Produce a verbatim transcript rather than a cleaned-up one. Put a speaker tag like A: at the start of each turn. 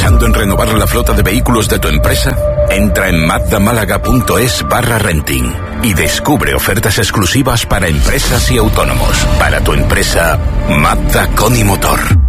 A: pensando en renovar la flota de vehículos de tu empresa? Entra en mazdamálaga.es barra renting y descubre ofertas exclusivas para empresas y autónomos. Para tu empresa, Mazda con y Motor.